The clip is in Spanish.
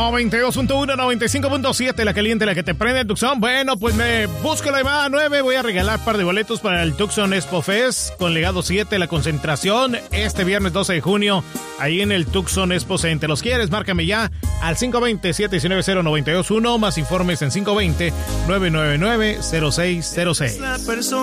92.1, 95.7, la caliente, la que te prende el Tucson. Bueno, pues me busco la llamada 9. Voy a regalar un par de boletos para el Tucson Expo Fest con Legado 7, la concentración, este viernes 12 de junio, ahí en el Tucson Expo Center. ¿Los quieres? Márcame ya al 520-719-0921. Más informes en 520-999-0606.